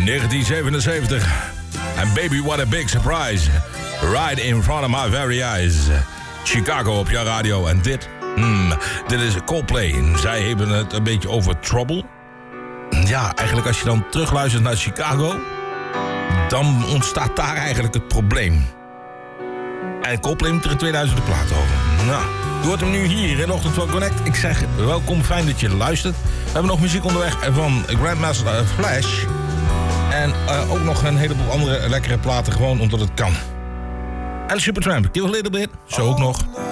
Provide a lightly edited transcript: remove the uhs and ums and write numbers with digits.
1977. And baby, what a big surprise. Right in front of my very eyes. Chicago op jouw radio. En dit is Coldplay. Zij hebben het een beetje over Trouble. Ja, eigenlijk als je dan terugluistert naar Chicago, dan ontstaat daar eigenlijk het probleem. En Coldplay moet er in 2000 de plaat over. Nou, je hoort hem nu hier in Ochtend van Connect. Ik zeg welkom, fijn dat je luistert. We hebben nog muziek onderweg van Grandmaster Flash. En ook nog een heleboel andere lekkere platen, gewoon omdat het kan. En Supertramp, Kill a Little Bit, zo ook nog.